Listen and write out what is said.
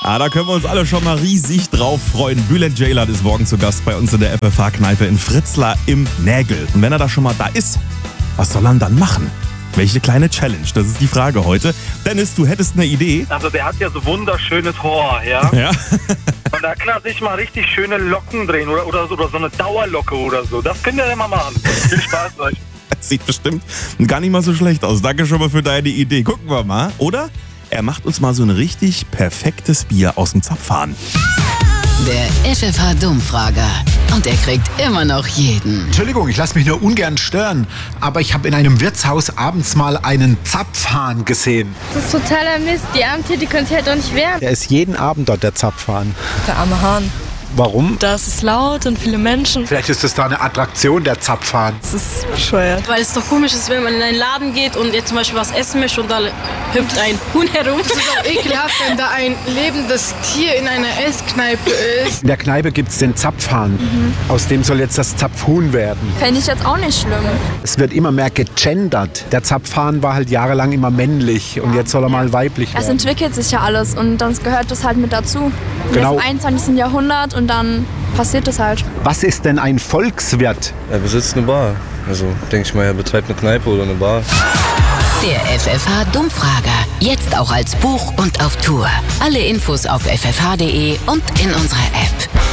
Da können wir uns alle schon mal riesig drauf freuen. Bülent Ceylan ist morgen zu Gast bei uns in der FFH-Kneipe in Fritzlar im Nägel. Und wenn er da schon mal da ist, was soll er dann machen? Welche kleine Challenge? Das ist die Frage heute. Dennis, du hättest eine Idee? Also der hat ja so wunderschönes Haar, ja? Ja. Und da kann er sich mal richtig schöne Locken drehen oder so eine Dauerlocke oder so. Das könnt ihr ja mal machen. Viel Spaß euch. Das sieht bestimmt gar nicht mal so schlecht aus. Danke schon mal für deine Idee. Gucken wir mal. Oder er macht uns mal so ein richtig perfektes Bier aus dem Zapfhahn. Der FFH-Dummfrager. Und er kriegt immer noch jeden. Entschuldigung, ich lasse mich nur ungern stören, aber ich habe in einem Wirtshaus abends mal einen Zapfhahn gesehen. Das ist totaler Mist. Die armen Tiere können sich halt auch nicht wehren. Der ist jeden Abend dort, der Zapfhahn. Der arme Hahn. Warum? Da ist es laut und viele Menschen. Vielleicht ist es da eine Attraktion, der Zapfhahn. Das ist bescheuert. Weil es doch komisch ist, wenn man in einen Laden geht und jetzt zum Beispiel was essen möchte und da hüpft ein Huhn herum. Es ist auch ekelhaft, wenn da ein lebendes Tier in einer Esskneipe ist. In der Kneipe gibt es den Zapfhahn. Aus dem soll jetzt das Zapfhuhn werden. Fände ich jetzt auch nicht schlimm. Es wird immer mehr gegendert. Der Zapfhahn war halt jahrelang immer männlich und jetzt soll er mal weiblich Es werden. entwickelt sich ja alles und dann gehört das halt mit dazu. Wir Genau. sind im 21. Jahrhundert und dann passiert es halt. Was ist denn ein Volkswirt? Er besitzt eine Bar. Also denke ich mal, er betreibt eine Kneipe oder eine Bar. Der FFH-Dummfrager. Jetzt auch als Buch und auf Tour. Alle Infos auf ffh.de und in unserer App.